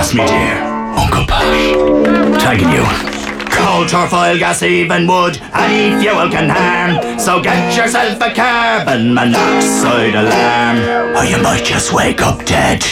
gas, me dear. Uncle Pat. Tagging you. Coal, turfoil, gas, even wood, any fuel can harm. So get yourself a carbon monoxide alarm, or you might just wake up dead.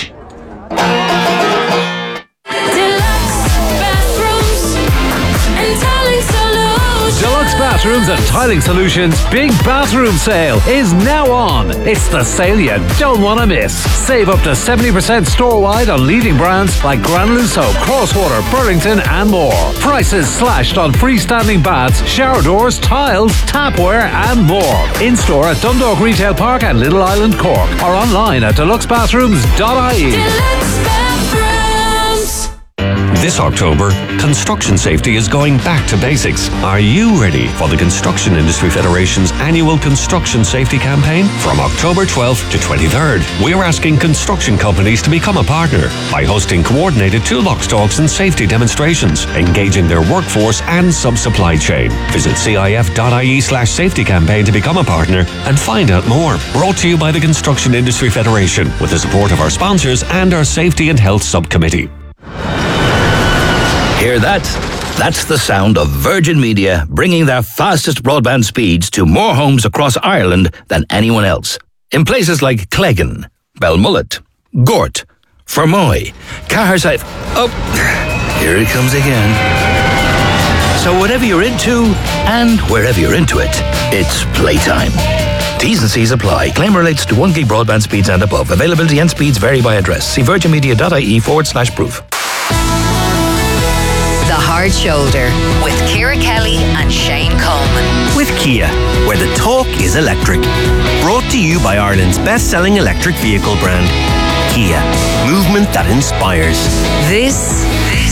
Deluxe Bathrooms and Tiling Solutions Big Bathroom Sale is now on. It's the sale you don't want to miss. Save up to 70% store-wide on leading brands like Granite Soap, Crosswater, Burlington and more. Prices slashed on freestanding baths, shower doors, tiles, tapware and more. In-store at Dundalk Retail Park and Little Island Cork, or online at deluxebathrooms.ie. Deluxe Bathrooms. This October, construction safety is going back to basics. Are you ready for the Construction Industry Federation's annual construction safety campaign? From October 12th to 23rd, we're asking construction companies to become a partner by hosting coordinated toolbox talks and safety demonstrations, engaging their workforce and sub-supply chain. Visit cif.ie/safety campaign to become a partner and find out more. Brought to you by the Construction Industry Federation with the support of our sponsors and our Safety and Health Subcommittee. Hear that? That's the sound of Virgin Media bringing their fastest broadband speeds to more homes across Ireland than anyone else. In places like Cleggan, Belmullet, Gort, Fermoy, Caherside... Oh, here it comes again. So whatever you're into, and wherever you're into it, it's playtime. T's and C's apply. Claim relates to 1 gig broadband speeds and above. Availability and speeds vary by address. See virginmedia.ie/proof. The Hard Shoulder with Ciara Kelly and Shane Coleman. With Kia, where the talk is electric. Brought to you by Ireland's best-selling electric vehicle brand, Kia. Movement that inspires. This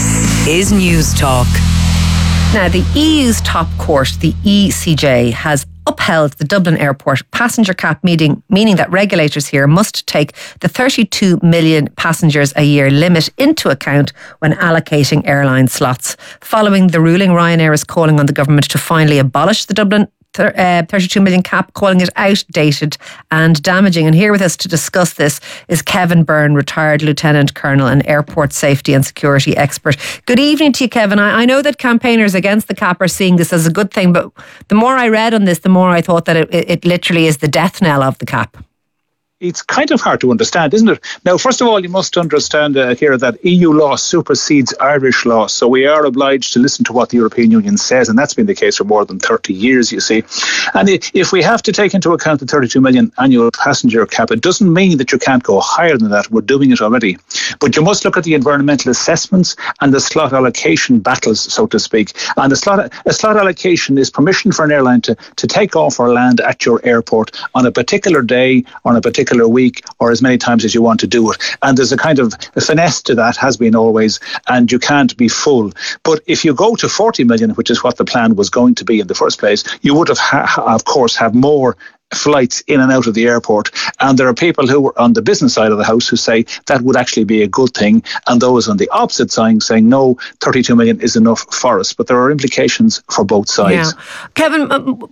is News Talk. Now, the EU's top court, the ECJ, has upheld the Dublin Airport passenger cap, meaning that regulators here must take the 32 million passengers a year limit into account when allocating airline slots. Following the ruling, Ryanair is calling on the government to finally abolish the Dublin 32 million cap, calling it outdated and damaging. And here with us to discuss this is Kevin Byrne, retired Lieutenant Colonel and airport safety and security expert. Good evening to you, Kevin. I know that campaigners against the cap are seeing this as a good thing, but the more I read on this, the more I thought that it literally is the death knell of the cap. It's kind of hard to understand, isn't it? Now, first of all, you must understand here that EU law supersedes Irish law. So we are obliged to listen to what the European Union says. And that's been the case for more than 30 years, you see. And if we have to take into account the 32 million annual passenger cap, it doesn't mean that you can't go higher than that. We're doing it already. But you must look at the environmental assessments and the slot allocation battles, so to speak. And a slot allocation is permission for an airline to take off or land at your airport on a particular day, on a particular week, or as many times as you want to do it. And there's a kind of a finesse to that, has been always, and you can't be full. But if you go to 40 million, which is what the plan was going to be in the first place, you would of course have more flights in and out of the airport. And there are people who are on the business side of the house who say that would actually be a good thing, and those on the opposite side saying no, 32 million is enough for us. But there are implications for both sides. Yeah. Kevin,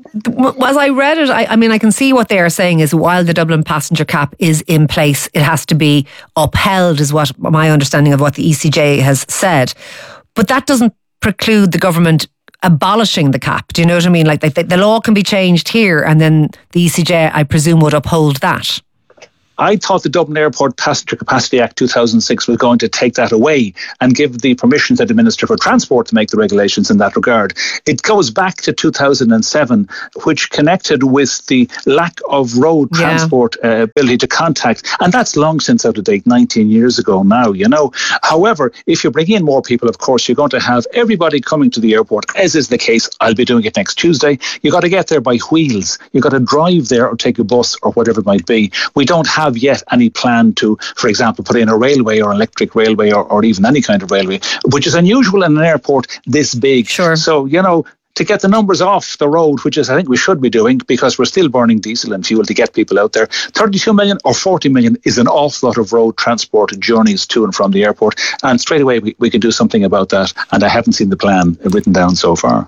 as I read it, I mean, I can see what they are saying is while the Dublin passenger cap is in place, it has to be upheld, is what my understanding of what the ECJ has said. But that doesn't preclude the government abolishing the cap. Do you know what I mean? Like the law can be changed here, and then the ECJ, I presume, would uphold that. I thought the Dublin Airport Passenger Capacity Act 2006 was going to take that away and give the permission to the Minister for Transport to make the regulations in that regard. It goes back to 2007, which connected with the lack of road transport ability to contact. And that's long since out of date, 19 years ago now, you know. However, if you bring in more people, of course, you're going to have everybody coming to the airport, as is the case. I'll be doing it next Tuesday. You've got to get there by wheels. You've got to drive there or take a bus or whatever it might be. We don't have yet any plan to, for example, put in a railway or electric railway or even any kind of railway, which is unusual in an airport this big. Sure. So, you know, to get the numbers off the road, which is I think we should be doing because we're still burning diesel and fuel to get people out there. 32 million or 40 million is an awful lot of road transport journeys to and from the airport, and straight away we can do something about that, and I haven't seen the plan written down so far.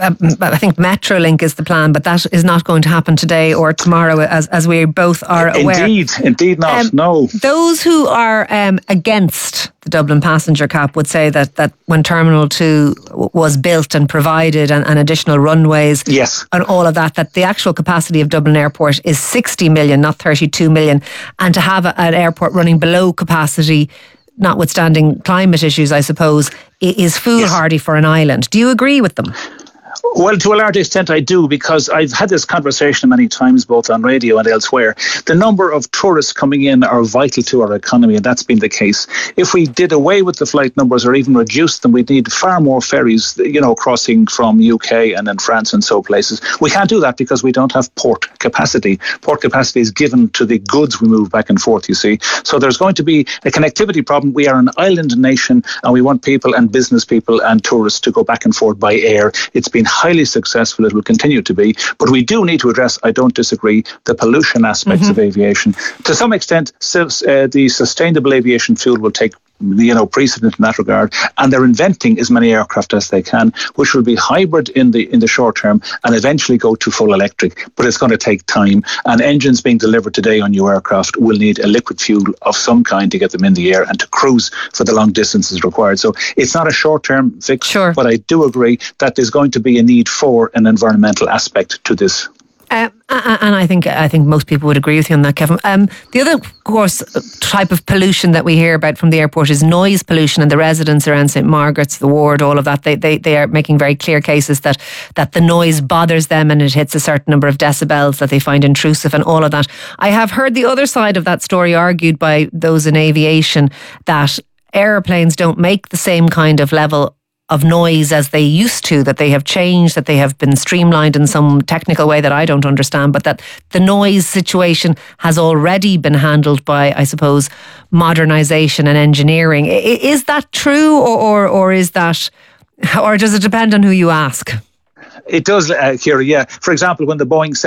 I think Metrolink is the plan, but that is not going to happen today or tomorrow, as we both are aware. Indeed not, no. Those who are against the Dublin passenger cap would say that when Terminal 2 was built and provided and additional runways and all of that the actual capacity of Dublin Airport is 60 million, not 32 million. And to have an airport running below capacity, notwithstanding climate issues, I suppose, is foolhardy for an island. Do you agree with them? Well, to a large extent I do, because I've had this conversation many times both on radio and elsewhere. The number of tourists coming in are vital to our economy, and that's been the case. If we did away with the flight numbers or even reduced them, we'd need far more ferries, crossing from UK and then France and so places. We can't do that because we don't have port capacity. Port capacity is given to the goods we move back and forth, you see. So there's going to be a connectivity problem. We are an island nation and we want people and business people and tourists to go back and forth by air. It's been highly successful. It will continue to be. But we do need to address, I don't disagree, the pollution aspects of aviation. To some extent, the sustainable aviation fuel will take precedent in that regard, and they're inventing as many aircraft as they can, which will be hybrid in the short term and eventually go to full electric. But it's going to take time, and engines being delivered today on new aircraft will need a liquid fuel of some kind to get them in the air and to cruise for the long distances required. So it's not a short-term fix, but I do agree that there's going to be a need for an environmental aspect to this. And I think most people would agree with you on that, Kevin. The other, of course, type of pollution that we hear about from the airport is noise pollution, and the residents around St. Margaret's, the ward, all of that, they are making very clear cases that the noise bothers them and it hits a certain number of decibels that they find intrusive and all of that. I have heard the other side of that story argued by those in aviation, that airplanes don't make the same kind of level of noise as they used to, that they have changed, that they have been streamlined in some technical way that I don't understand, but that the noise situation has already been handled by, I suppose, modernisation and engineering. Is that true, or is that, or does it depend on who you ask? It does, Ciara, yeah. For example, when the Boeing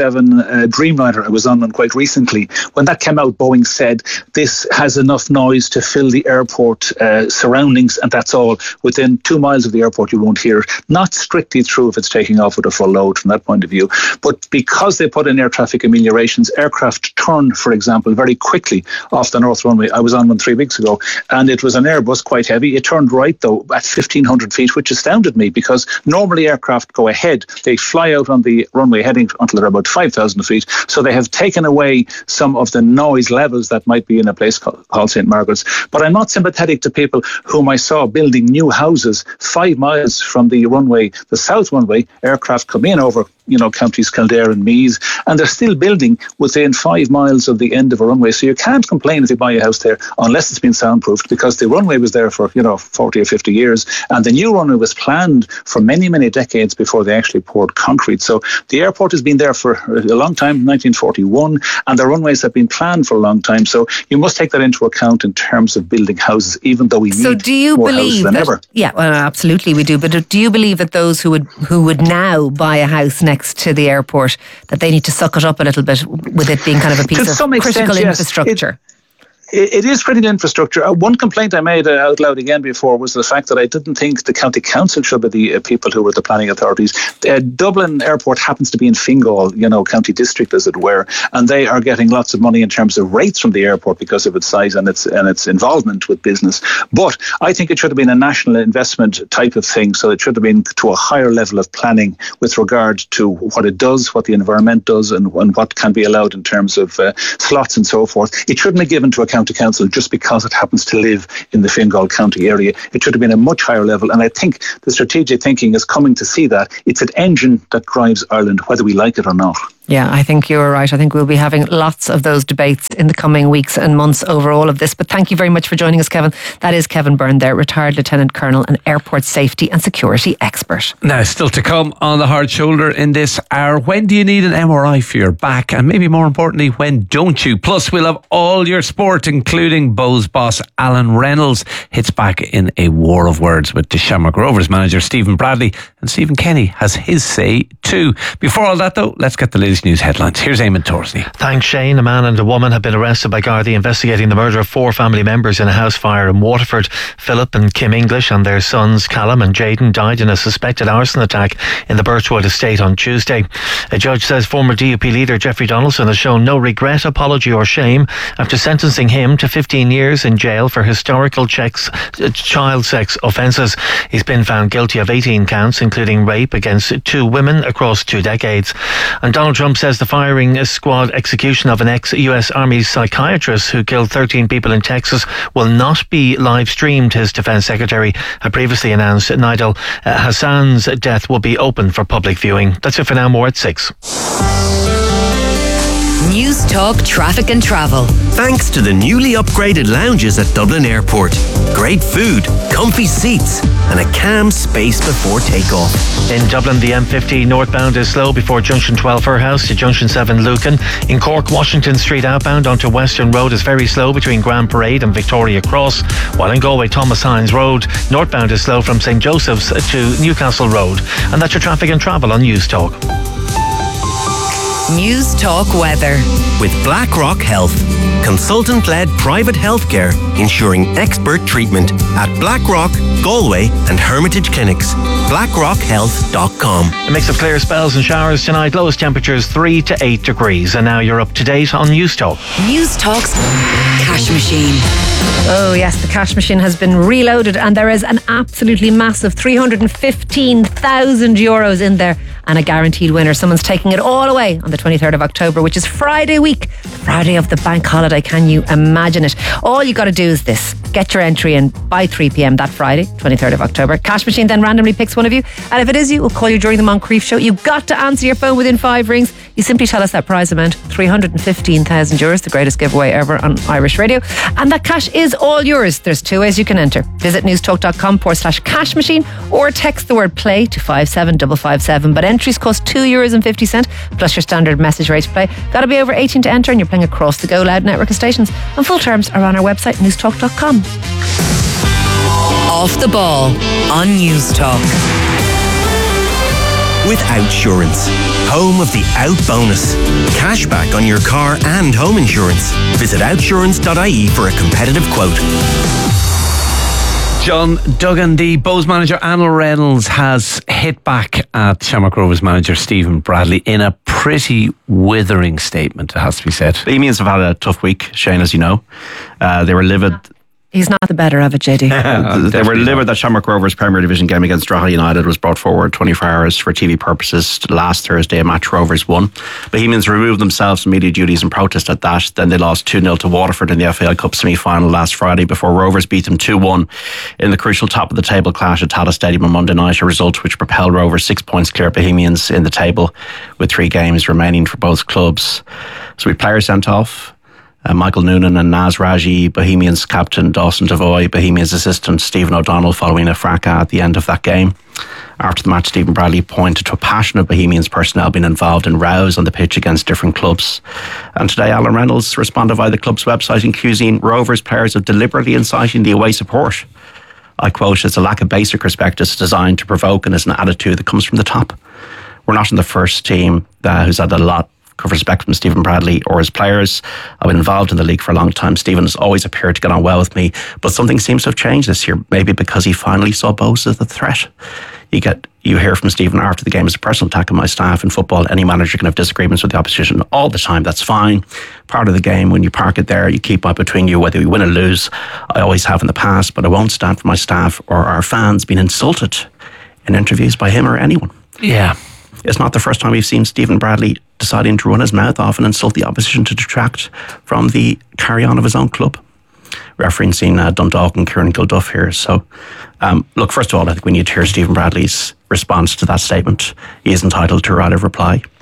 787 Dreamliner was on quite recently, when that came out, Boeing said this has enough noise to fill the airport surroundings, and that's all. Within 2 miles of the airport, you won't hear it. Not strictly true if it's taking off with a full load from that point of view. But because they put in air traffic ameliorations, aircraft turn, for example, very quickly off the North Runway. I was on one 3 weeks ago, and it was an Airbus, quite heavy. It turned right, though, at 1,500 feet, which astounded me, because normally aircraft go ahead. They fly out on the runway heading until they're about 5,000 feet. So they have taken away some of the noise levels that might be in a place called St. Margaret's. But I'm not sympathetic to people whom I saw building new houses 5 miles from the runway, the south runway. Aircraft come in over counties Kildare and Meath, and they're still building within 5 miles of the end of a runway. So you can't complain if you buy a house there unless it's been soundproofed, because the runway was there for 40 or 50 years, and the new runway was planned for many, many decades before they actually poured concrete. So the airport has been there for a long time, 1941, and the runways have been planned for a long time. So you must take that into account in terms of building houses, even though we need more houses than ever. Yeah, well, absolutely we do. But do you believe that those who would now buy a house next to the airport, that they need to suck it up a little bit with it being kind of a piece of critical infrastructure? It is critical infrastructure. One complaint I made out loud again before was the fact that I didn't think the county council should be the people who were the planning authorities. Dublin Airport happens to be in Fingal, county district as it were, and they are getting lots of money in terms of rates from the airport because of its size and its involvement with business. But I think it should have been a national investment type of thing, so it should have been to a higher level of planning with regard to what it does, what the environment does, and what can be allowed in terms of slots and so forth. It shouldn't have given to a county council just because it happens to live in the Fingal County area. It should have been a much higher level, and I think the strategic thinking is coming to see that it's an engine that drives Ireland, whether we like it or not. Yeah, I think you're right. I think we'll be having lots of those debates in the coming weeks and months over all of this. But thank you very much for joining us, Kevin. That is Kevin Byrne there, retired Lieutenant Colonel and airport safety and security expert. Now, still to come on The Hard Shoulder in this hour. When do you need an MRI for your back? And maybe more importantly, when don't you? Plus, we'll have all your sport, including Bows boss Alan Reynolds hits back in a war of words with the Shamrock Rovers manager Stephen Bradley. And Stephen Kenny has his say too. Before all that though, let's get the latest news headlines. Here's Eamon Torsney. Thanks, Shane. A man and a woman have been arrested by Gardaí investigating the murder of 4 family members in a house fire in Waterford. Philip and Kim English and their sons Callum and Jayden died in a suspected arson attack in the Birchwood estate on Tuesday. A judge says former DUP leader Jeffrey Donaldson has shown no regret, apology or shame after sentencing him to 15 years in jail for historical child sex offences. He's been found guilty of 18 counts, including rape against 2 women across 2 decades. And Donald Trump says the firing squad execution of an ex-US Army psychiatrist who killed 13 people in Texas will not be live streamed. His defence secretary had previously announced Nidal Hassan's death will be open for public viewing. That's it for now. More at 6. News Talk Traffic and Travel. Thanks to the newly upgraded lounges at Dublin Airport. Great food, comfy seats, and a calm space before takeoff. In Dublin, the M50 northbound is slow before Junction 12 Fairhouse to Junction 7 Lucan. In Cork, Washington Street outbound onto Western Road is very slow between Grand Parade and Victoria Cross. While in Galway, Thomas Hines Road northbound is slow from St. Joseph's to Newcastle Road. And that's your traffic and travel on News Talk. News Talk Weather. With BlackRock Health, consultant-led private healthcare ensuring expert treatment at BlackRock, Galway and Hermitage Clinics. BlackRockHealth.com. A mix of clear spells and showers tonight. Lowest temperatures 3 to 8 degrees. And now you're up to date on News Talk. News Talk's Cash Machine. Oh yes, the cash machine has been reloaded and there is an absolutely massive €315,000 in there and a guaranteed winner. Someone's taking it all away on the 23rd of October, which is Friday week, Friday of the bank holiday. Can you imagine it? All you got to do is this. Get your entry in by 3 p.m. that Friday, 23rd of October. Cash machine then randomly picks one of you, and if it is you, we'll call you during the Moncrief show. You've got to answer your phone within 5 rings. You simply tell us that prize amount, €315,000, the greatest giveaway ever on Irish radio. And that cash is all yours. There's 2 ways you can enter. Visit newstalk.com/cash machine or text the word play to 57557. But entries cost €2.50 plus your standard message rate to play. Got to be over 18 to enter, and you're playing across the Go Loud network of stations. And full terms are on our website, newstalk.com. Off the Ball on News Talk. With Outsurance, home of the Out bonus. Cashback on your car and home insurance. Visit outsurance.ie for a competitive quote. John Duggan, the Bows manager Alan Reynolds has hit back at Shamrock Rovers manager Stephen Bradley in a pretty withering statement, it has to be said. Bohemians have had a tough week, Shane, as you know. They were livid. He's not the better of it, JD. They were livid that Shamrock Rovers Premier Division game against Drogheda United was brought forward 24 hours for TV purposes last Thursday. A match Rovers won. Bohemians removed themselves from media duties and protest at that. Then they lost 2-0 to Waterford in the FAI Cup semi-final last Friday before Rovers beat them 2-1 in the crucial top of the table clash at Tata Stadium on Monday night, a result which propelled Rovers 6 points clear of Bohemians in the table with 3 games remaining for both clubs. So we players sent off. Michael Noonan and Naz Raji, Bohemians captain Dawson Devoy, Bohemians assistant Stephen O'Donnell following a fracas at the end of that game. After the match, Stephen Bradley pointed to a passion of Bohemians personnel being involved in rows on the pitch against different clubs. And today, Alan Reynolds responded via the club's website accusing Rovers players of deliberately inciting the away support. I quote, "It's a lack of basic respect that's designed to provoke and is an attitude that comes from the top. We're not in the first team who's had a lot of respect from Stephen Bradley or his players. I've been involved in the league for a long time. Stephen has always appeared to get on well with me, but something seems to have changed this year, maybe because he finally saw Bows as a threat. You hear from Stephen after the game as a personal attack on my staff. In football, any manager can have disagreements with the opposition all the time. That's fine. Part of the game. When you park it there, you keep up between you whether you win or lose. I always have in the past, but I won't stand for my staff or our fans being insulted in interviews by him or anyone." Yeah. It's not the first time we've seen Stephen Bradley deciding to run his mouth off and insult the opposition to detract from the carry-on of his own club. Referencing Dundalk and Kieran Gilduff here. So, look, first of all, I think we need to hear Stephen Bradley's response to that statement. He is entitled to a right of reply.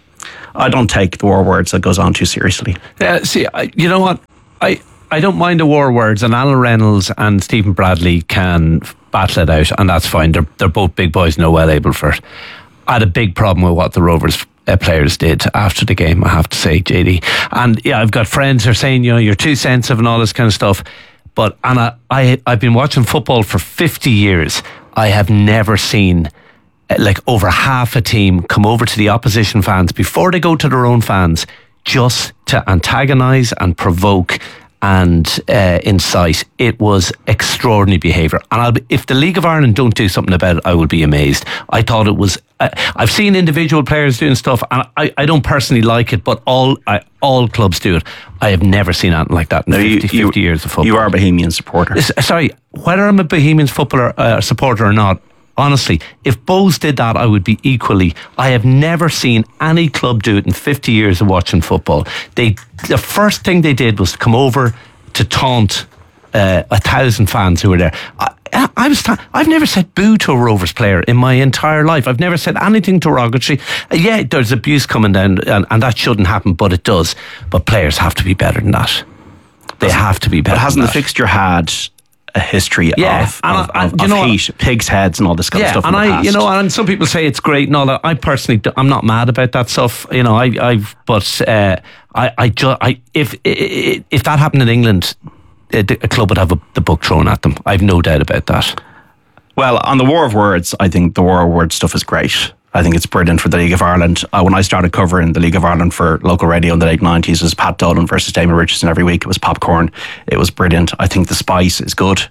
I don't take the war of words that goes on too seriously. See, you know what? I don't mind the war of words, and Alan Reynolds and Stephen Bradley can battle it out, and that's fine. They're both big boys and are well able for it. I had a big problem with what the Rovers players did after the game, I have to say, JD. And yeah, I've got friends who are saying, you're too sensitive and all this kind of stuff. But I've been watching football for 50 years. I have never seen like over half a team come over to the opposition fans before they go to their own fans just to antagonise and provoke and incite. It was extraordinary behaviour, and if the League of Ireland don't do something about it, I will be amazed. I thought it was I've seen individual players doing stuff, and I don't personally like it, but all clubs do it. I have never seen anything like that in 50 years of football. You are a Bohemian supporter. Sorry, whether I'm a Bohemian footballer supporter or not, honestly, if Bows did that, I would be equally. I have never seen any club do it in 50 years of watching football. The first thing they did was to come over to taunt 1,000 fans who were there. I've never said boo to a Rovers player in my entire life. I've never said anything derogatory. Yeah, there's abuse coming down, and that shouldn't happen, but it does. But players have to be better than that. They have to be better. But hasn't than the fixture had a history of heat, pigs' heads, and all this kind of stuff? And some people say it's great and all that. I personally, I'm not mad about that stuff. If that happened in England, a club would have the book thrown at them. I've no doubt about that. Well, on the war of words, I think the war of words stuff is great. I think it's brilliant for the League of Ireland. When I started covering the League of Ireland for local radio in the late 90s, it was Pat Dolan versus Damien Richardson every week. It was popcorn. It was brilliant. I think the spice is good.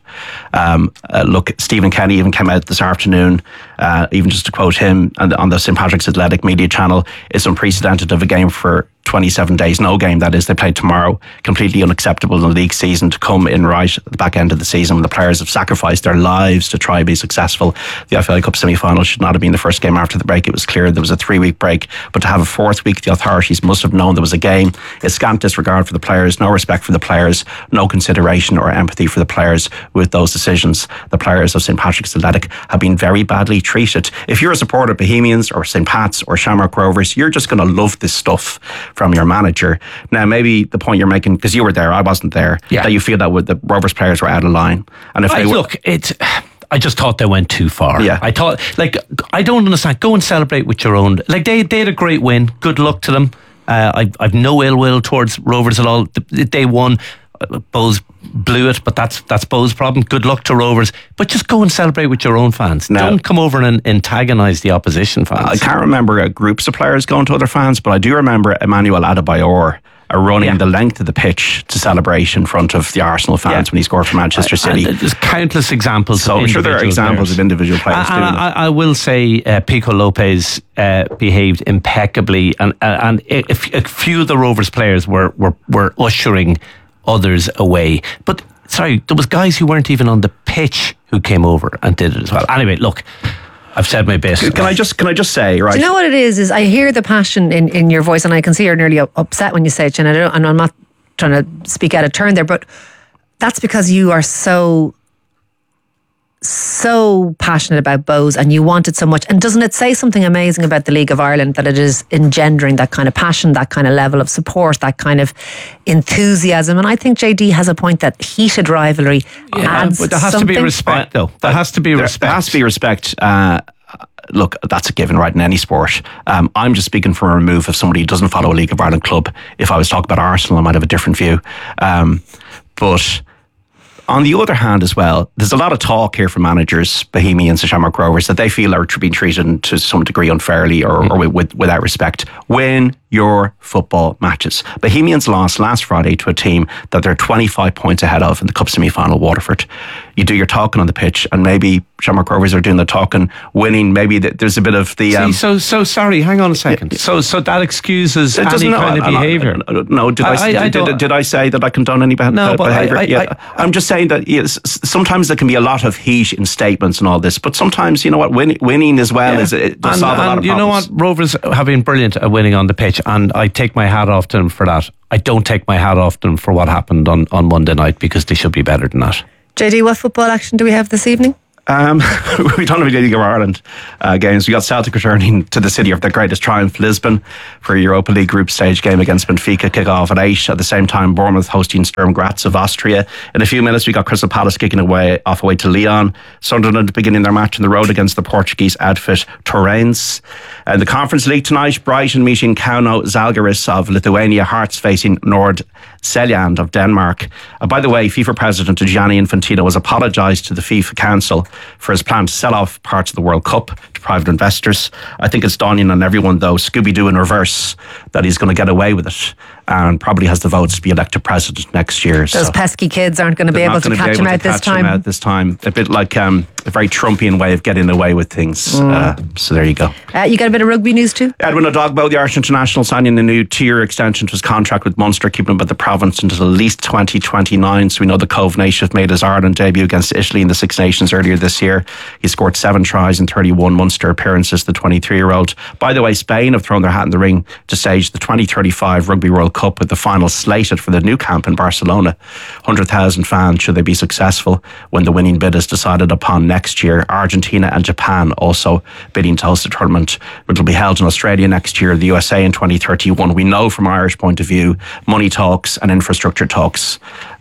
Look, Stephen Kenny even came out this afternoon, even just to quote him, on the St. Patrick's Athletic media channel, it's unprecedented of a game for 27 days, no game, that is. They play tomorrow. Completely unacceptable in the league season to come in right at the back end of the season when the players have sacrificed their lives to try and be successful. The IFL Cup semi-final should not have been the first game after the break. It was clear there was a 3-week break, but to have a fourth week, the authorities must have known there was a game. It's scant disregard for the players, no respect for the players, no consideration or empathy for the players with those decisions. The players of St. Patrick's Athletic have been very badly treated. If you're a supporter of Bohemians or St. Pat's or Shamrock Rovers, you're just going to love this stuff from your manager. Now, maybe the point you're making, because you were there, I wasn't there, that you feel that the Rovers players were out of line. And if I just thought they went too far. Yeah. I thought, I don't understand. Go and celebrate with your own. They had a great win. Good luck to them. I've no ill will towards Rovers at all. They won. Bowes blew it, but that's Bowes' problem. Good luck to Rovers, but just go and celebrate with your own fans. Now, don't come over and antagonise the opposition fans. I can't remember groups of players going to other fans, but I do remember Emmanuel Adebayor running the length of the pitch to celebrate in front of the Arsenal fans when he scored for Manchester City. There's countless examples. So I'm sure there are examples of individual players doing it. I will say Pico Lopez behaved impeccably, and a few of the Rovers players were ushering others away. But sorry, there was guys who weren't even on the pitch who came over and did it as well. Anyway, look, I've said my bit. Can I just say, right? Do you know what it is I hear the passion in your voice, and I can see you're nearly upset when you say it, and I'm not trying to speak out of turn there, but that's because you are so passionate about Bowes and you want it so much. And doesn't it say something amazing about the League of Ireland that it is engendering that kind of passion, that kind of level of support, that kind of enthusiasm? And I think JD has a point that heated rivalry adds but there has something. to be respect, though. There has to be respect. There has to be respect. Look, that's a given, right, in any sport. I'm just speaking from a remove of somebody who doesn't follow a League of Ireland club. If I was talking about Arsenal, I might have a different view. But on the other hand as well, there's a lot of talk here from managers, Bohemians and Shamrock Rovers, that they feel are being treated to some degree unfairly or without respect. Win your football matches. Bohemians lost last Friday to a team that they're 25 points ahead of in the Cup semi-final, Waterford. You do your talking on the pitch, and maybe Shamrock Rovers are doing the talking, winning. Maybe there's a bit of the... so sorry, hang on a second. So that excuses any kind of behaviour? No, did I say that I condone any behaviour? I'm just saying that sometimes there can be a lot of heat in statements and all this, but sometimes, you know what, winning as well does solve a lot of problems. You know what, Rovers have been brilliant at winning on the pitch, and I take my hat off to them for that. I don't take my hat off to them for what happened on Monday night, because they should be better than that. JD, what football action do we have this evening? We don't have any League of Ireland games. We got Celtic returning to the city of their greatest triumph, Lisbon, for a Europa League group stage game against Benfica. Kick off at 8. At the same time, Bournemouth hosting Sturm Graz of Austria. In a few minutes, we got Crystal Palace kicking away to Lyon. Sunderland beginning their match on the road against the Portuguese outfit Torrens. And the Conference League tonight, Brighton meeting Kauno Žalgiris of Lithuania. Hearts facing Nord Zealand of Denmark. By the way, FIFA President Gianni Infantino has apologised to the FIFA Council for his plan to sell off parts of the World Cup to private investors. I think it's dawning on everyone, though, Scooby-Doo in reverse, that he's going to get away with it and probably has the votes to be elected president next year. Those pesky kids aren't going to be able to catch him out this time. A bit like a very Trumpian way of getting away with things. So there you go. You got a bit of rugby news too? Edwin Odogbo, the Irish international, signing a new 2-year extension to his contract with Munster, keeping him at the province until at least 2029. So we know the Cove native made his Ireland debut against Italy in the Six Nations earlier this year. He scored 7 tries in 31 Munster appearances, the 23-year-old. By the way, Spain have thrown their hat in the ring to stage the 2035 Rugby World Cup, with the final slated for the Nou Camp in Barcelona. 100,000 fans should they be successful when the winning bid is decided upon next year. Argentina and Japan also bidding to host the tournament, which will be held in Australia next year, the USA in 2031. We know from an Irish point of view, money talks and infrastructure talks.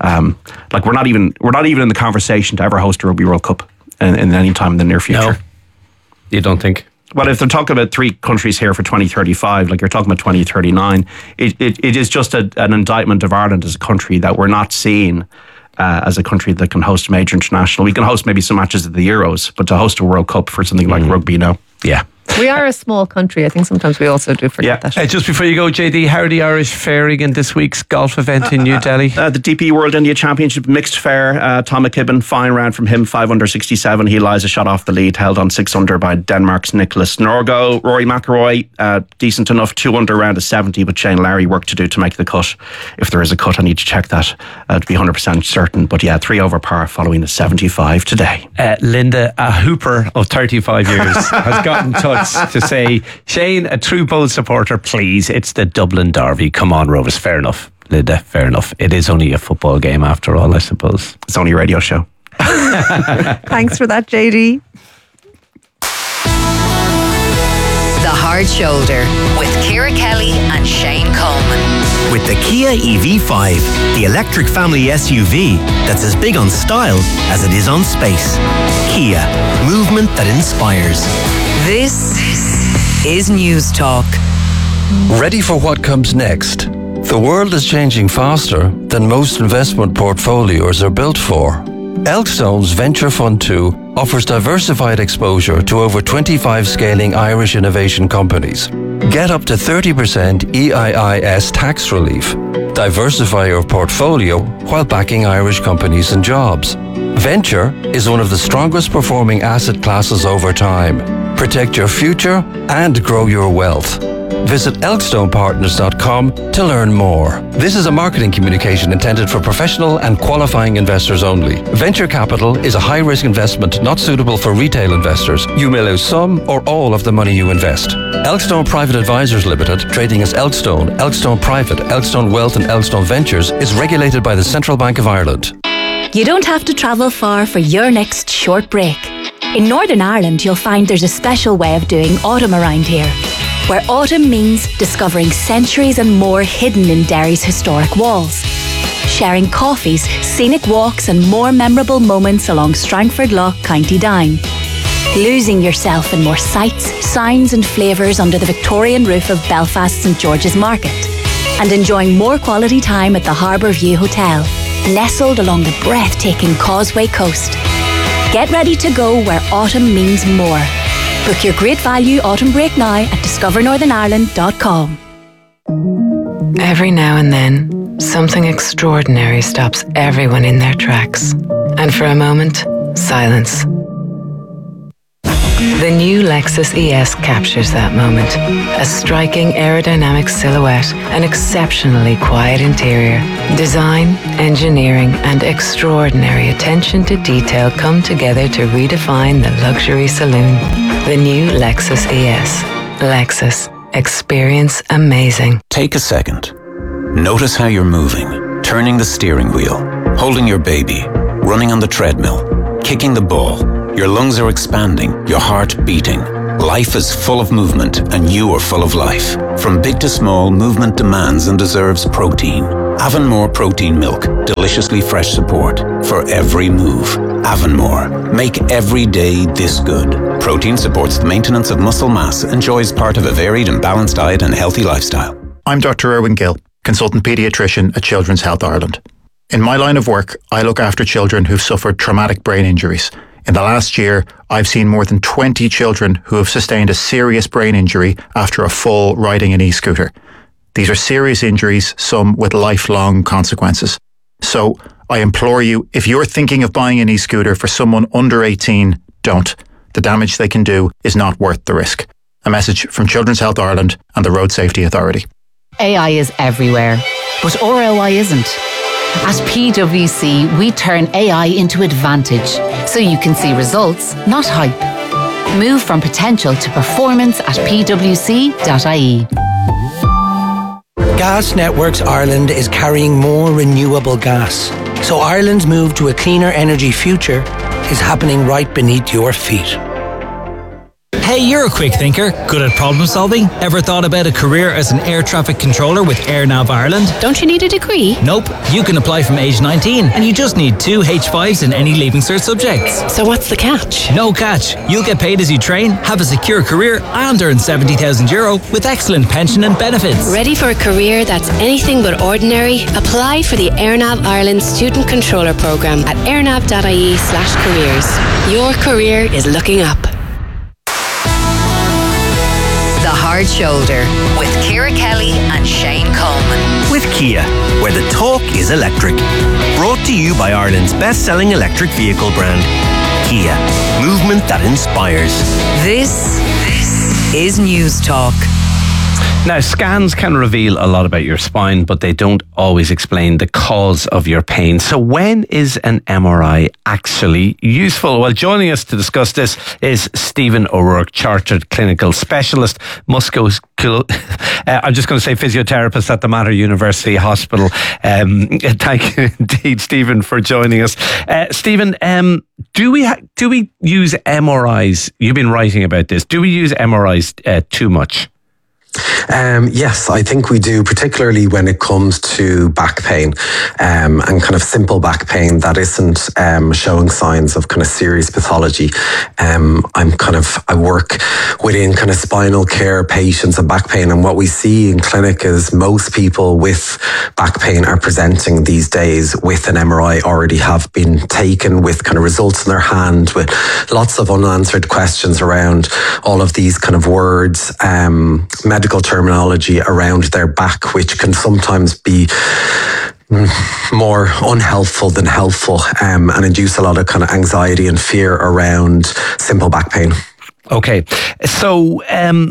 We're not even in the conversation to ever host a Rugby World Cup in any time in the near future. No, you don't think? Well, if they're talking about 3 countries here for 2035, like you're talking about 2039, it is just an indictment of Ireland as a country that we're not seeing as a country that can host a major international. We can host maybe some matches at the Euros, but to host a World Cup for something like rugby, no. Yeah. We are a small country. I think sometimes we also do forget that. Just before you go, JD, how are the Irish faring in this week's golf event in New Delhi? The DP World India Championship mixed fare. Tom McKibben, fine round from him, 5 under 67. He lies a shot off the lead, held on 6 under by Denmark's Nicholas Norgo. Rory McIlroy, decent enough, 2 under round of 70, but Shane Lowry work to do to make the cut. If there is a cut, I need to check that to be 100% certain. But 3 over par following a 75 today. Linda, a hooper of 35 years, has got in touch to say, Shane, a true Bowl supporter, please, it's the Dublin Derby. Come on, Rovers. Fair enough, Linda, fair enough. It is only a football game after all, I suppose. It's only a radio show. Thanks for that, JD. The Hard Shoulder with Ciara Kelly and Shane Coleman. With the Kia EV5, the electric family SUV that's as big on style as it is on space. Kia, movement that inspires. This is News Talk. Ready for what comes next? The world is changing faster than most investment portfolios are built for. Elkstone's Venture Fund 2 offers diversified exposure to over 25 scaling Irish innovation companies. Get up to 30% EIIS tax relief. Diversify your portfolio while backing Irish companies and jobs. Venture is one of the strongest performing asset classes over time. Protect your future and grow your wealth. Visit elkstonepartners.com to learn more. This is a marketing communication intended for professional and qualifying investors only. Venture capital is a high-risk investment not suitable for retail investors. You may lose some or all of the money you invest. Elkstone Private Advisors Limited, trading as Elkstone, Elkstone Private, Elkstone Wealth and Elkstone Ventures, is regulated by the Central Bank of Ireland. You don't have to travel far for your next short break. In Northern Ireland, you'll find there's a special way of doing autumn around here, where autumn means discovering centuries and more hidden in Derry's historic walls, sharing coffees, scenic walks and more memorable moments along Strangford Lough, County Down, losing yourself in more sights, sounds and flavours under the Victorian roof of Belfast St George's Market, and enjoying more quality time at the Harbour View Hotel, nestled along the breathtaking Causeway Coast. Get ready to go where autumn means more. Book your great value autumn break now at discovernorthernireland.com. Every now and then, something extraordinary stops everyone in their tracks. And for a moment, silence. The new Lexus ES captures that moment. A striking aerodynamic silhouette, an exceptionally quiet interior. Design, engineering, and extraordinary attention to detail come together to redefine the luxury saloon. The new Lexus ES. Lexus. Experience amazing. Take a second. Notice how you're moving, turning the steering wheel, holding your baby, running on the treadmill, kicking the ball. Your lungs are expanding, your heart beating. Life is full of movement, and you are full of life. From big to small, movement demands and deserves protein. Avonmore Protein Milk, deliciously fresh support for every move. Avonmore, make every day this good. Protein supports the maintenance of muscle mass, enjoys part of a varied and balanced diet and healthy lifestyle. I'm Dr. Irwin Gill, consultant paediatrician at Children's Health Ireland. In my line of work, I look after children who've suffered traumatic brain injuries. In the last year, I've seen more than 20 children who have sustained a serious brain injury after a fall riding an e-scooter. These are serious injuries, some with lifelong consequences. So, I implore you, if you're thinking of buying an e-scooter for someone under 18, don't. The damage they can do is not worth the risk. A message from Children's Health Ireland and the Road Safety Authority. AI is everywhere, but ROI isn't. At PwC, we turn AI into advantage, so you can see results, not hype. Move from potential to performance at pwc.ie. Gas Networks Ireland is carrying more renewable gas, so Ireland's move to a cleaner energy future is happening right beneath your feet. Hey, you're a quick thinker, good at problem solving. Ever thought about a career as an air traffic controller with AirNav Ireland? Don't you need a degree? Nope. You can apply from age 19 and you just need 2 H5s in any Leaving Cert subjects. So what's the catch? No catch. You'll get paid as you train, have a secure career and earn €70,000 with excellent pension and benefits. Ready for a career that's anything but ordinary? Apply for the AirNav Ireland Student Controller Programme at airnav.ie/careers. Your career is looking up. The Hard Shoulder with Ciara Kelly and Shane Coleman. With Kia, where the talk is electric. Brought to you by Ireland's best-selling electric vehicle brand, Kia. Movement that inspires. This is News Talk. Now, scans can reveal a lot about your spine, but they don't always explain the cause of your pain. So when is an MRI actually useful? Well, joining us to discuss this is Stephen O'Rourke, Chartered Clinical Specialist, I'm just going to say physiotherapist at the Mater University Hospital. Thank you indeed, Stephen, for joining us. Stephen, do we use MRIs? You've been writing about this. Do we use MRIs too much? Yes, I think we do, particularly when it comes to back pain and kind of simple back pain that isn't showing signs of kind of serious pathology. I work within kind of spinal care patients and back pain, and what we see in clinic is most people with back pain are presenting these days with an MRI already have been taken, with kind of results in their hand, with lots of unanswered questions around all of these kind of words, medical terminology around their back, which can sometimes be more unhelpful than helpful, and induce a lot of kind of anxiety and fear around simple back pain. Okay, so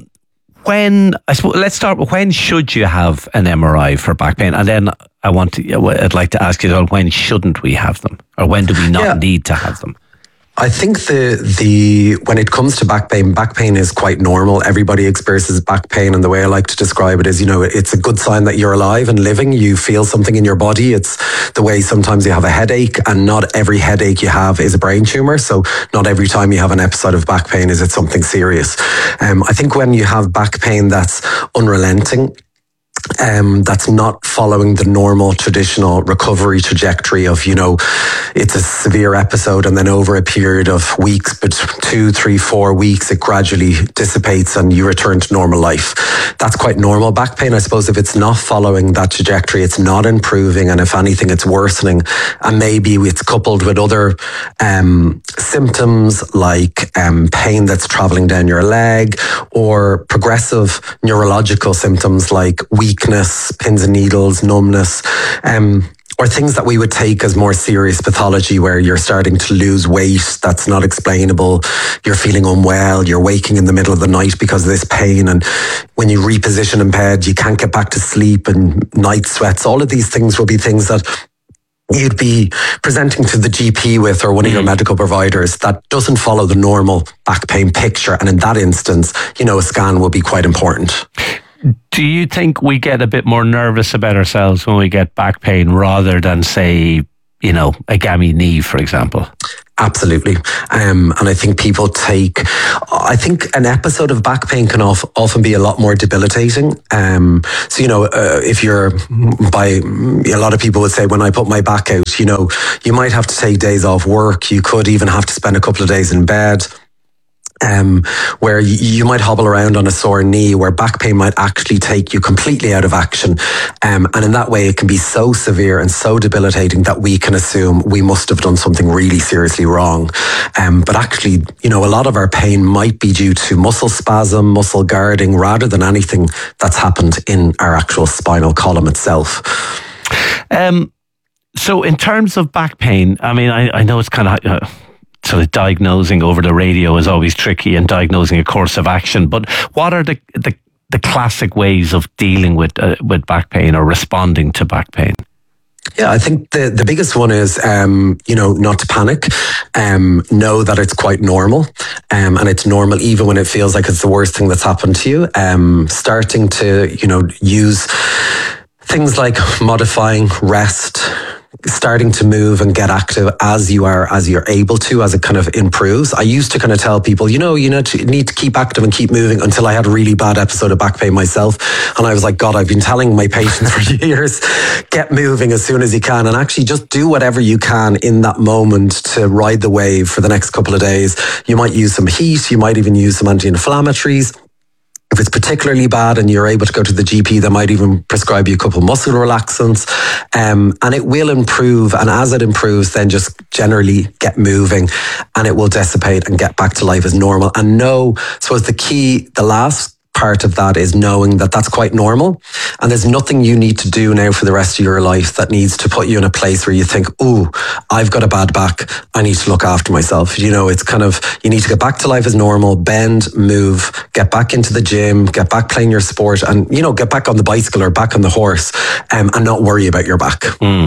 let's start with when should you have an MRI for back pain, and then I'd like to ask you, when shouldn't we have them, or when do we not need to have them? I think when it comes to back pain is quite normal. Everybody experiences back pain, and the way I like to describe it is, it's a good sign that you're alive and living. You feel something in your body. It's the way sometimes you have a headache, and not every headache you have is a brain tumor. So not every time you have an episode of back pain is it something serious. I think when you have back pain that's unrelenting, that's not following the normal traditional recovery trajectory of, it's a severe episode and then over a period of weeks, but 2, 3, 4 weeks, it gradually dissipates and you return to normal life. That's quite normal back pain. I suppose if it's not following that trajectory, it's not improving, and if anything, it's worsening. And maybe it's coupled with other symptoms like pain that's traveling down your leg, or progressive neurological symptoms like weakness, pins and needles, numbness, or things that we would take as more serious pathology, where you're starting to lose weight that's not explainable, you're feeling unwell, you're waking in the middle of the night because of this pain, and when you reposition in bed, you can't get back to sleep, and night sweats. All of these things will be things that you'd be presenting to the GP with, or one of your medical providers, that doesn't follow the normal back pain picture. And in that instance, a scan will be quite important. Do you think we get a bit more nervous about ourselves when we get back pain rather than, say, a gammy knee, for example? Absolutely. And I think I think an episode of back pain can often be a lot more debilitating. So, if you're a lot of people would say, when I put my back out, you might have to take days off work. You could even have to spend a couple of days in bed. Where you might hobble around on a sore knee, where back pain might actually take you completely out of action. And in that way, it can be so severe and so debilitating that we can assume we must have done something really seriously wrong. But actually, a lot of our pain might be due to muscle spasm, muscle guarding, rather than anything that's happened in our actual spinal column itself. So in terms of back pain, I mean, I know it's kind of... sort of diagnosing over the radio is always tricky, and diagnosing a course of action. But what are the classic ways of dealing with back pain or responding to back pain? Yeah, I think the biggest one is, not to panic. Know that it's quite normal, and it's normal even when it feels like it's the worst thing that's happened to you. Starting to, use things like modifying rest, starting to move and get active as you're able to, as it kind of improves. I used to kind of tell people, you need to keep active and keep moving, until I had a really bad episode of back pain myself. And I was like, God, I've been telling my patients for years, get moving as soon as you can, and actually just do whatever you can in that moment to ride the wave for the next couple of days. You might use some heat, you might even use some anti-inflammatories. If it's particularly bad and you're able to go to the GP, they might even prescribe you a couple of muscle relaxants, and it will improve. And as it improves, then just generally get moving, and it will dissipate and get back to life as normal. And the last part of that is knowing that that's quite normal, and there's nothing you need to do now for the rest of your life that needs to put you in a place where you think, oh, I've got a bad back, I need to look after myself. It's kind of, you need to get back to life as normal, bend, move, get back into the gym, get back playing your sport, and get back on the bicycle or back on the horse, and not worry about your back.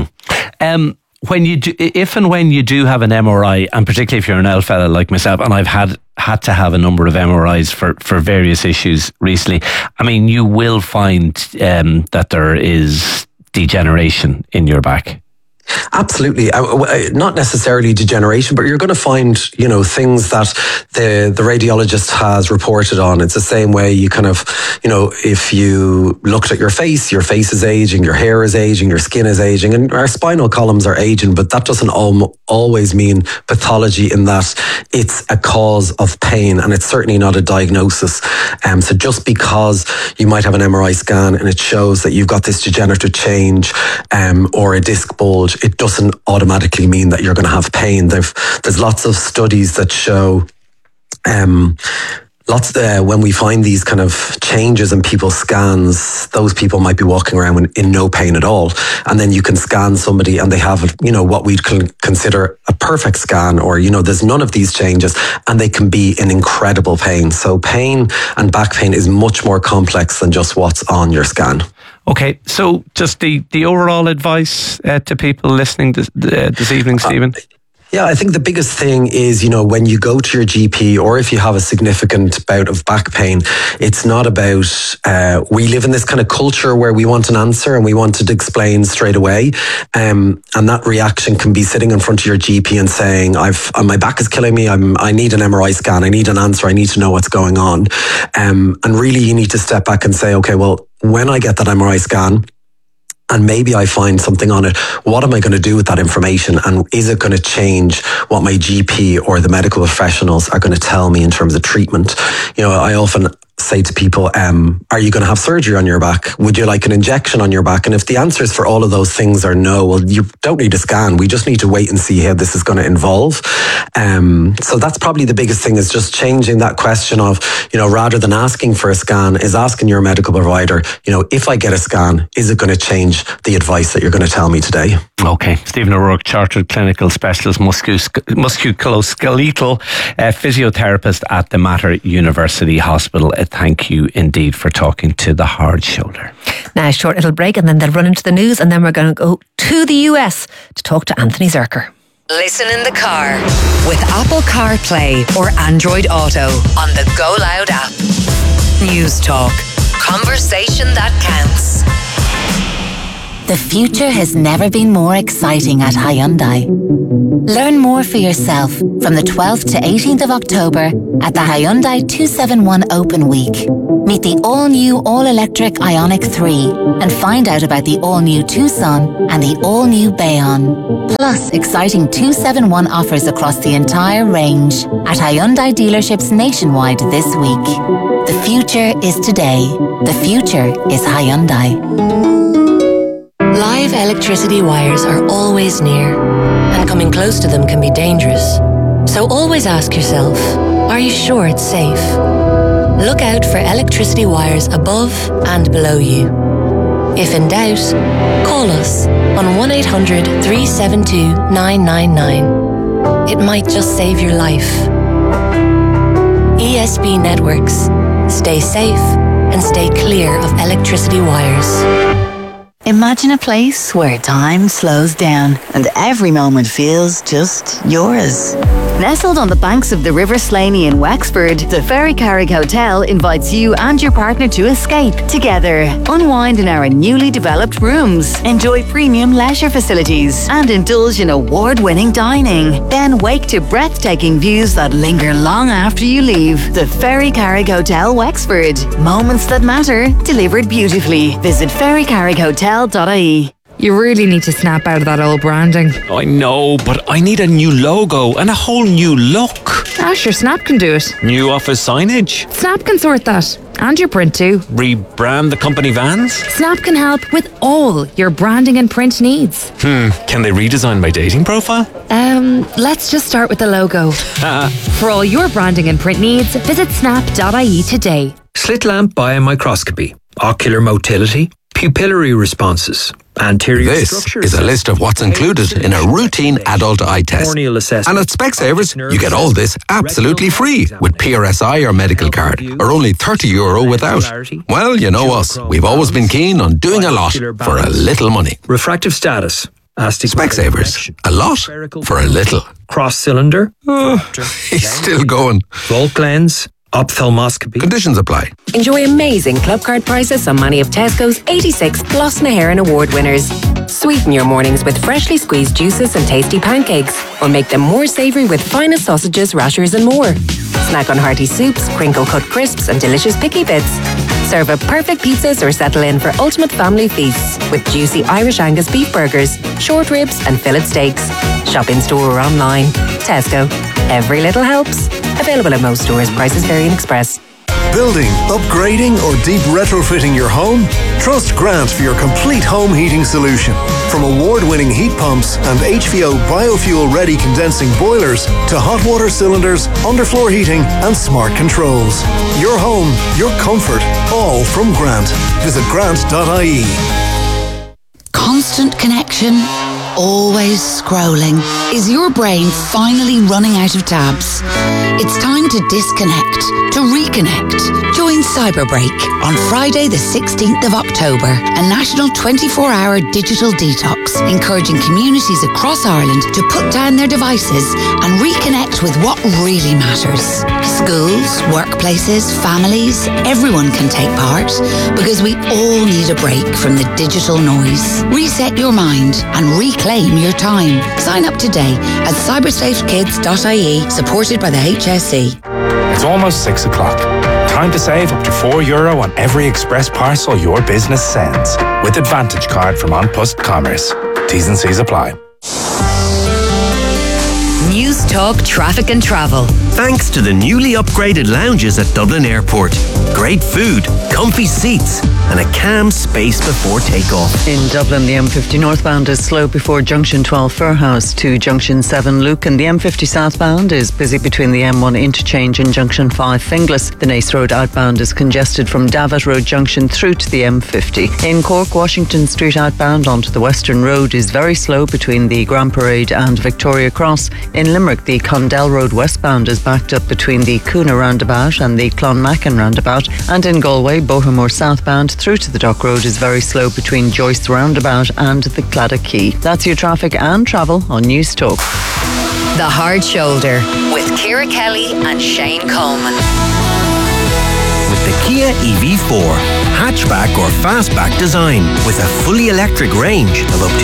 When you do, if and when you do have an MRI, and particularly if you're an old fella like myself, and I've had to have a number of MRIs for various issues recently, I mean, you will find that there is degeneration in your back. Absolutely. Not necessarily degeneration, but you're going to find, things that the radiologist has reported on. It's the same way you kind of, if you looked at your face is aging, your hair is aging, your skin is aging, and our spinal columns are aging, but that doesn't always mean pathology, in that it's a cause of pain, and it's certainly not a diagnosis. So just because you might have an MRI scan and it shows that you've got this degenerative change, or a disc bulge, it doesn't automatically mean that you're going to have pain. There's lots of studies that show when we find these kind of changes in people's scans, those people might be walking around in no pain at all. And then you can scan somebody and they have, what we'd consider a perfect scan, or, there's none of these changes, and they can be in incredible pain. So pain and back pain is much more complex than just what's on your scan. Okay, so just the overall advice to people listening this evening, Stephen? Yeah, I think the biggest thing is, when you go to your GP, or if you have a significant bout of back pain, it's not about, we live in this kind of culture where we want an answer and we want it to explain straight away. And that reaction can be sitting in front of your GP and saying, my back is killing me, I need an MRI scan, I need an answer, I need to know what's going on. And really you need to step back and say, okay, well, when I get that MRI scan, and maybe I find something on it, what am I going to do with that information? And is it going to change what my GP or the medical professionals are going to tell me in terms of treatment? I often say to people, are you going to have surgery on your back? Would you like an injection on your back? And if the answers for all of those things are no, well, you don't need a scan. We just need to wait and see how this is going to evolve. So that's probably the biggest thing, is just changing that question of, rather than asking for a scan, is asking your medical provider, if I get a scan, is it going to change the advice that you're going to tell me today? Okay. Stephen O'Rourke, Chartered Clinical Specialist, musculoskeletal physiotherapist at the Mater University Hospital. Thank you indeed for talking to The Hard Shoulder. Now a short little break, and then they'll run into the news, and then we're going to go to the US to talk to Anthony Zerker. Listen in the car with Apple CarPlay or Android Auto on the Go Loud app. News Talk. Conversation that counts. The future has never been more exciting at Hyundai. Learn more for yourself from the 12th to 18th of October at the Hyundai 271 Open Week. Meet the all-new all-electric Ioniq 3 and find out about the all-new Tucson and the all-new Bayon. Plus exciting 271 offers across the entire range at Hyundai dealerships nationwide this week. The future is today. The future is Hyundai. Live electricity wires are always near, and coming close to them can be dangerous. So always ask yourself, are you sure it's safe? Look out for electricity wires above and below you. If in doubt, call us on 1800 372 999. It might just save your life. ESB Networks. Stay safe and stay clear of electricity wires. Imagine a place where time slows down and every moment feels just yours. Nestled on the banks of the River Slaney in Wexford, the Ferry Carrick Hotel invites you and your partner to escape together. Unwind in our newly developed rooms, enjoy premium leisure facilities, and indulge in award-winning dining. Then wake to breathtaking views that linger long after you leave. The Ferry Carrick Hotel, Wexford. Moments that matter, delivered beautifully. Visit ferrycarrickhotel.ie. You really need to snap out of that old branding. I know, but I need a new logo and a whole new look. Ah, sure, Snap can do it. New office signage. Snap can sort that. And your print too. Rebrand the company vans. Snap can help with all your branding and print needs. Can they redesign my dating profile? Let's just start with the logo. For all your branding and print needs, visit snap.ie today. Slit lamp biomicroscopy, ocular motility, pupillary responses, anterior structure. This is a list of what's included in a routine adult eye test. And at Specsavers, you get all this absolutely free with PRSI or medical card, or only €30 without. Well, you know us. We've always been keen on doing a lot for a little money. Refractive status. Specsavers. A lot for a little. Cross cylinder. He's still going. Volt lens. Ophthalmoscopy. Conditions apply. Enjoy amazing club card prices on many of Tesco's 86 Plus na HÉireann award winners. Sweeten your mornings with freshly squeezed juices and tasty pancakes, or make them more savoury with finest sausages, rashers and more. Snack on hearty soups, crinkle-cut crisps and delicious picky bits. Serve up perfect pizzas or settle in for ultimate family feasts with juicy Irish Angus beef burgers, short ribs and fillet steaks. Shop in store or online. Tesco. Every little helps. Available at most stores. Prices vary in Express. Building, upgrading or deep retrofitting your home? Trust Grant for your complete home heating solution. From award-winning heat pumps and HVO biofuel-ready condensing boilers to hot water cylinders, underfloor heating and smart controls. Your home, your comfort, all from Grant. Visit grant.ie. Constant connection, always scrolling. Is your brain finally running out of tabs? It's time to disconnect, to reconnect. Join Cyberbreak on Friday the 16th of October, a national 24-hour digital detox, encouraging communities across Ireland to put down their devices and reconnect with what really matters. Schools, workplaces, families, everyone can take part because we all need a break from the digital noise. Reset your mind and reclaim your time. Sign up today at cybersafekids.ie, supported by the HSE. It's almost 6 o'clock. Time to save up to €4 on every express parcel your business sends with Advantage Card from An Post Commerce. T's and C's apply. News Talk Traffic and Travel. Thanks to the newly upgraded lounges at Dublin Airport. Great food, comfy seats, and a calm space before takeoff. In Dublin, the M50 northbound is slow before Junction 12 Fairhouse to Junction 7 Luke, and the M50 southbound is busy between the M1 interchange and Junction 5 Finglas. The Nace Road outbound is congested from Davat Road Junction through to the M50. In Cork, Washington Street outbound onto the Western Road is very slow between the Grand Parade and Victoria Cross. In Limerick, the Condell Road westbound is backed up between the Coona roundabout and the Clonmackin roundabout, and in Galway, Bohermore southbound through to the Dock Road is very slow between Joyce roundabout and the Claddagh Quay. That's your traffic and travel on News Talk. The Hard Shoulder with Ciara Kelly and Shane Coleman. With the Kia EV4. Hatchback or fastback design with a fully electric range of up to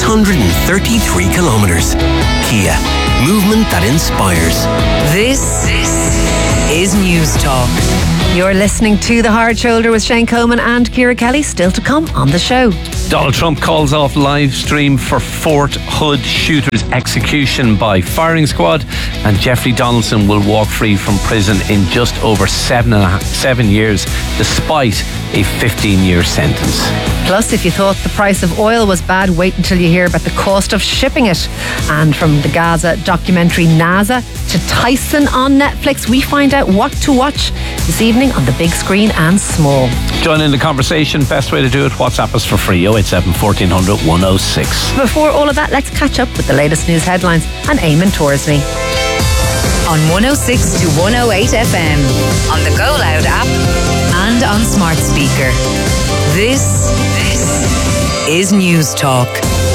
633 kilometres. Kia, movement that inspires. This is News Talk. You're listening to The Hard Shoulder with Shane Coleman and Ciara Kelly. Still to come on the show. Donald Trump calls off live stream for Fort Hood shooter's execution by firing squad, and Jeffrey Donaldson will walk free from prison in just over 7 years, despite a 15-year sentence. Plus, if you thought the price of oil was bad, wait until you hear about the cost of shipping it. And from the Gaza documentary NASA to Tyson on Netflix, we find out what to watch this evening on the big screen and small. Join in the conversation. Best way to do it, WhatsApp us for free, 087 1400 106. Before all of that, let's catch up with the latest news headlines and Eamon Torsney. On 106 to 108 FM, on the Go Loud app and on smart speaker. This is News Talk.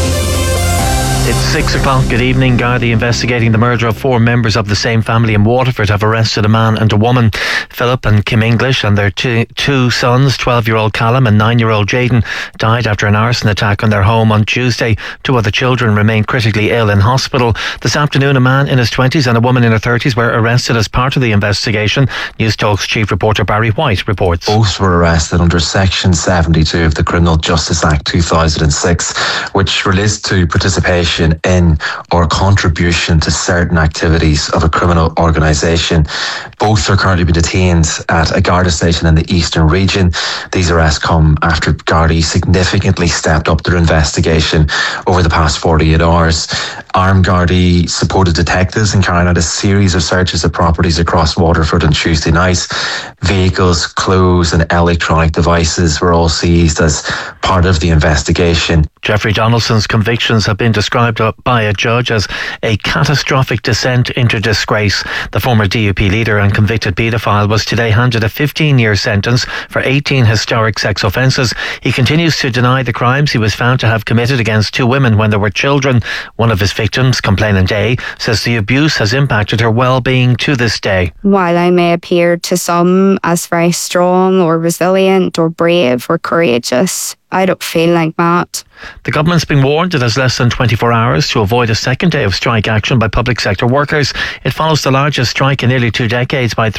It's 6 o'clock. Good evening. Gardaí investigating the murder of 4 members of the same family in Waterford have arrested a man and a woman. Philip and Kim English and their two sons, 12-year-old Callum and 9-year-old Jayden, died after an arson attack on their home on Tuesday. 2 other children remain critically ill in hospital. This afternoon, a man in his 20s and a woman in her 30s were arrested as part of the investigation. News Talk's chief reporter Barry White reports. Both were arrested under Section 72 of the Criminal Justice Act 2006, which relates to participation in or contribution to certain activities of a criminal organisation. Both are currently being detained at a Garda station in the eastern region. These arrests come after Gardaí significantly stepped up their investigation over the past 48 hours. Armed Gardaí supported detectives in carrying out a series of searches of properties across Waterford on Tuesday night. Vehicles, clothes and electronic devices were all seized as part of the investigation. Jeffrey Donaldson's convictions have been described by a judge as a catastrophic descent into disgrace. The former DUP leader and convicted paedophile was today handed a 15-year sentence for 18 historic sex offences. He continues to deny the crimes he was found to have committed against 2 women when they were children. One of his victims, complainant A, says the abuse has impacted her well-being to this day. While I may appear to some as very strong or resilient or brave or courageous, I don't feel like that. The government's been warned it has less than 24 hours to avoid a second day of strike action by public sector workers. It follows the largest strike in nearly 2 decades by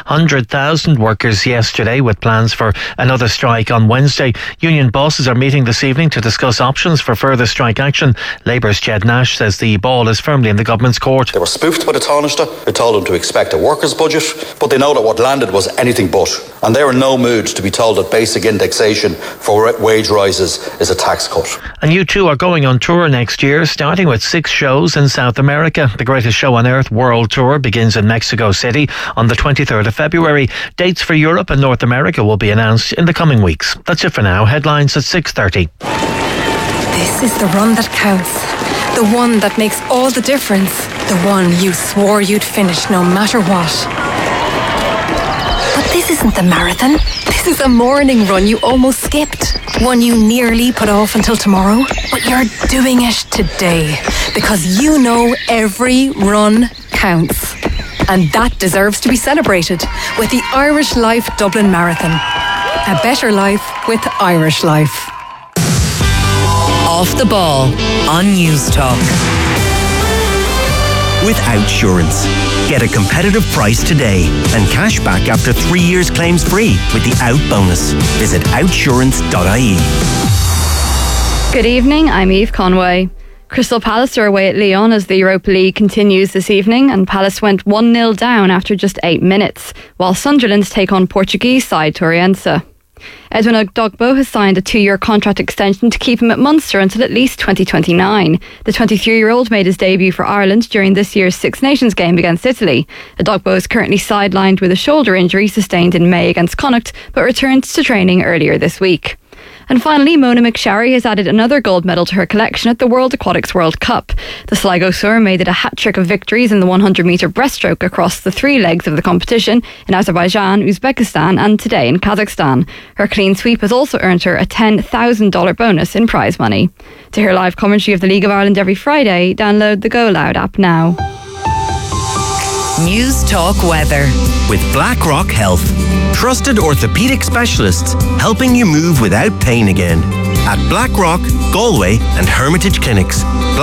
300,000 workers yesterday, with plans for another strike on Wednesday. Union bosses are meeting this evening to discuss options for further strike action. Labour's Jed Nash says the ball is firmly in the government's court. They were spoofed by the Taoiseach, who told them to expect a workers' budget, but they know that what landed was anything but. And they're in no mood to be told that basic indexation for wage rises is a tax cut. And U2 are going on tour next year, starting with 6 shows in South America. The Greatest Show on Earth World Tour begins in Mexico City on the 23rd of February. Dates for Europe and North America will be announced in the coming weeks. That's it for now. Headlines at 6:30. This is the run that counts. The one that makes all the difference. The one you swore you'd finish no matter what. But this isn't the marathon. This is a morning run you almost skipped. One you nearly put off until tomorrow. But you're doing it today. Because you know every run counts. And that deserves to be celebrated with the Irish Life Dublin Marathon. A better life with Irish Life. Off the ball on News Talk. With Outsurance. Get a competitive price today and cash back after 3 years claims free with the Out bonus. Visit outsurance.ie. Good evening, I'm Eve Conway. Crystal Palace are away at Lyon as the Europa League continues this evening, and Palace went 1-0 down after just 8 minutes, while Sunderland take on Portuguese side Torrense. Edwin Ogdogbo has signed a 2-year contract extension to keep him at Munster until at least 2029. The 23-year-old made his debut for Ireland during this year's Six Nations game against Italy. Ogdogbo is currently sidelined with a shoulder injury sustained in May against Connacht, but returned to training earlier this week. And finally, Mona McSharry has added another gold medal to her collection at the World Aquatics World Cup. The Sligo Sur made it a hat-trick of victories in the 100-metre breaststroke across the 3 legs of the competition in Azerbaijan, Uzbekistan and today in Kazakhstan. Her clean sweep has also earned her a $10,000 bonus in prize money. To hear live commentary of the League of Ireland every Friday, download the Go Loud app now. News Talk Weather. With BlackRock Health. Trusted orthopedic specialists helping you move without pain again. At BlackRock, Galway and Hermitage Clinics.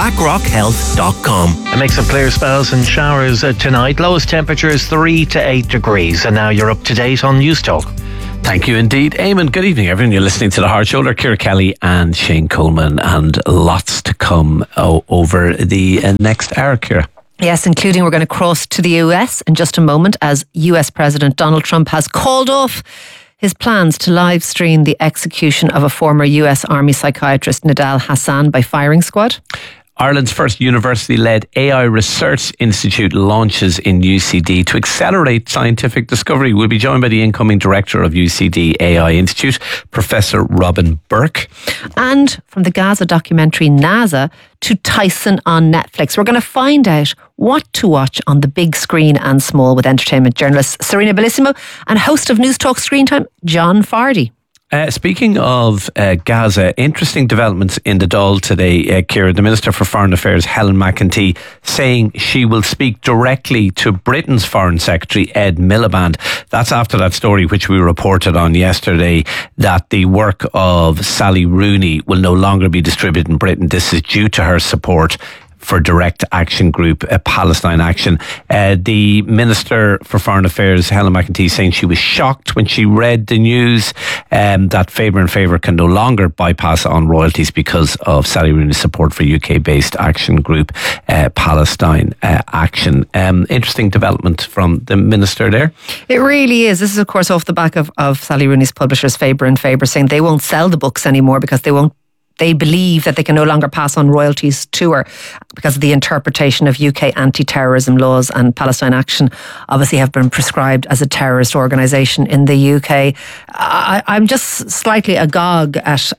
BlackRockHealth.com. A mix of clear spells and showers tonight. Lowest temperature is 3 to 8 degrees. And now you're up to date on News Talk. Thank you indeed, Eamon. Good evening, everyone. You're listening to The Hard Shoulder. Ciara Kelly and Shane Coleman, and lots to come over the next hour, Ciara. Yes, including we're going to cross to the US in just a moment, as US President Donald Trump has called off his plans to live stream the execution of a former US Army psychiatrist, Nidal Hasan, by firing squad. Ireland's first university-led AI research institute launches in UCD to accelerate scientific discovery. We'll be joined by the incoming director of UCD AI Institute, Professor Robin Burke. And from the Gaza documentary NASA to Tyson on Netflix, we're going to find out what to watch on the big screen and small with entertainment journalist Serena Bellissimo and host of News Talk Screen Time, John Fardy. Speaking of Gaza, interesting developments in the Dáil today, Ciara. The Minister for Foreign Affairs, Helen McEntee, saying she will speak directly to Britain's Foreign Secretary, Ed Miliband. That's after that story which we reported on yesterday, that the work of Sally Rooney will no longer be distributed in Britain. This is due to her support for Direct Action Group, Palestine Action. The Minister for Foreign Affairs, Helen McEntee, saying she was shocked when she read the news that Faber and Faber can no longer bypass on royalties because of Sally Rooney's support for UK-based action group, Palestine Action. Interesting development from the Minister there. It really is. This is, of course, off the back of Sally Rooney's publishers, Faber and Faber, saying they won't sell the books anymore because they believe that they can no longer pass on royalties to her because of the interpretation of UK anti-terrorism laws, and Palestine Action obviously have been prescribed as a terrorist organisation in the UK. I'm just slightly agog at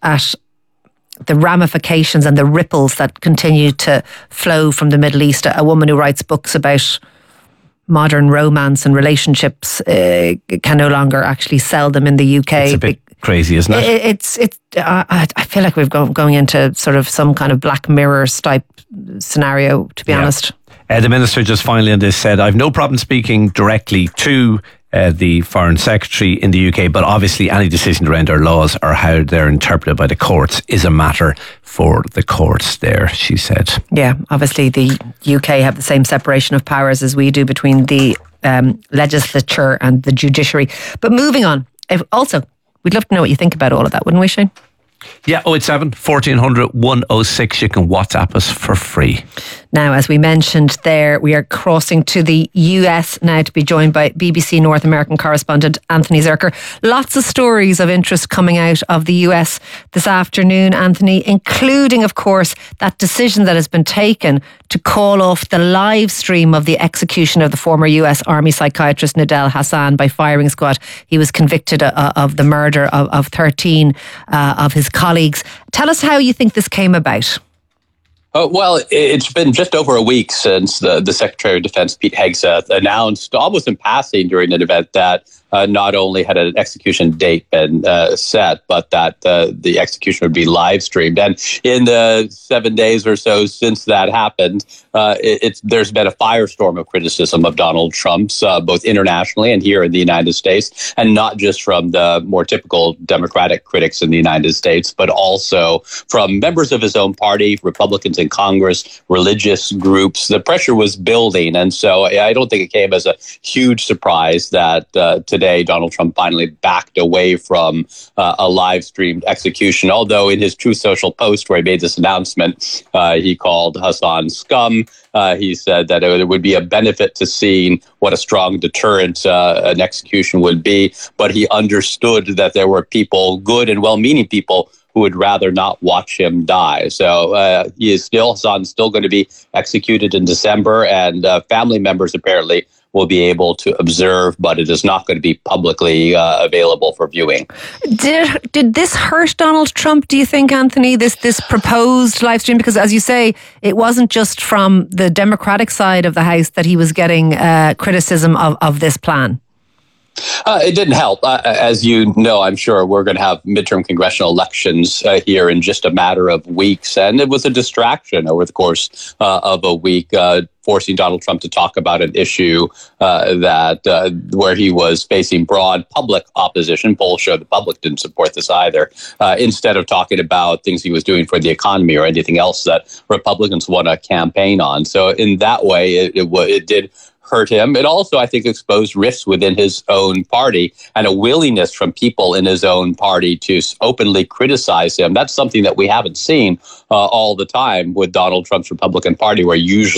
the ramifications and the ripples that continue to flow from the Middle East. A woman who writes books about modern romance and relationships can no longer actually sell them in the UK. It's a bit crazy, isn't it? I feel like we've going into sort of some kind of Black Mirror type scenario, to be honest. The Minister just finally on this said, I've no problem speaking directly to the Foreign Secretary in the UK, but obviously any decision around our laws or how they're interpreted by the courts is a matter for the courts there, she said. Yeah, obviously the UK have the same separation of powers as we do between the legislature and the judiciary. But moving on, also, we'd love to know what you think about all of that, wouldn't we, Shane? Yeah, 087 1400 106. You can WhatsApp us for free. Now, as we mentioned there, we are crossing to the US now to be joined by BBC North American correspondent Anthony Zerker. Lots of stories of interest coming out of the US this afternoon, Anthony, including, of course, that decision that has been taken to call off the live stream of the execution of the former US Army psychiatrist Nidal Hasan by firing squad. He was convicted of the murder of 13 of his colleagues. Tell us how you think this came about. Well, it's been just over a week since the Secretary of Defense, Pete Hegseth, announced almost in passing during an event that not only had an execution date been set, but that the execution would be live streamed. And in the 7 days or so since that happened, there's been a firestorm of criticism of Donald Trump's, both internationally and here in the United States, and not just from the more typical Democratic critics in the United States, but also from members of his own party, Republicans in Congress, religious groups. The pressure was building. And so I don't think it came as a huge surprise that today Donald Trump finally backed away from a live streamed execution. Although in his Truth Social post where he made this announcement, he called Hasan scum. He said that it would be a benefit to seeing what a strong deterrent an execution would be. But he understood that there were people, good and well-meaning people, who would rather not watch him die. So Hasan's still going to be executed in December, and family members apparently will be able to observe, but it is not going to be publicly available for viewing. Did this hurt Donald Trump, do you think, Anthony, this proposed live stream? Because as you say, it wasn't just from the Democratic side of the House that he was getting criticism of this plan. It didn't help. As you know, I'm sure we're going to have midterm congressional elections here in just a matter of weeks. And it was a distraction over the course of a week, forcing Donald Trump to talk about an issue where he was facing broad public opposition. Polls showed the public didn't support this either. Instead of talking about things he was doing for the economy or anything else that Republicans want to campaign on. So in that way, it did hurt him. It also, I think, exposed rifts within his own party and a willingness from people in his own party to openly criticize him. That's something that we haven't seen all the time with Donald Trump's Republican Party, where usually